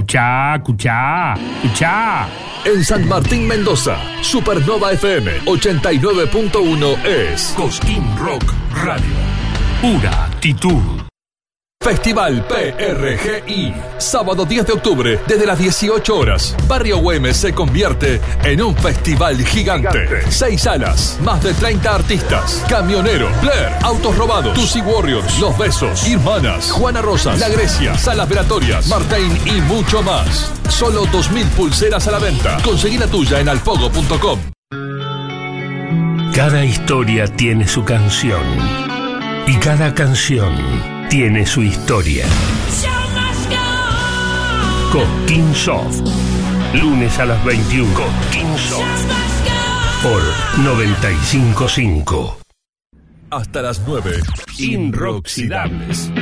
Escuchá. En San Martín, Mendoza, Supernova FM 89.1 es Cosquín Rock Radio. Pura actitud. Festival PRGI. Sábado 10 de octubre, desde las 18 horas. Barrio Güemes se convierte en un festival gigante. 6 salas, más de 30 artistas. Camionero, Blair, Autos Robados, Tusi Warriors, Los Besos, Hermanas, Juana Rosas, La Grecia, Salas Velatorias, Martín y mucho más. Solo 2.000 pulseras a la venta. Conseguí la tuya en alpogo.com. Cada historia tiene su canción. Y cada canción tiene su historia. Cosquín Soft. Lunes a las 21. Cosquín Soft. Por 95.5. Hasta las 9. Inroxidables.